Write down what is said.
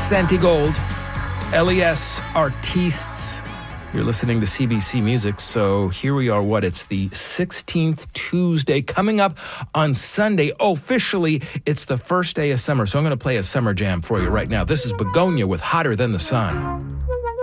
Santigold, LES Artistes. You're listening to CBC Music, so here we are. It's the 16th Tuesday. Coming up on Sunday, officially, it's the first day of summer, so I'm going to play a summer jam for you right now. This is Begonia with Hotter Than the Sun.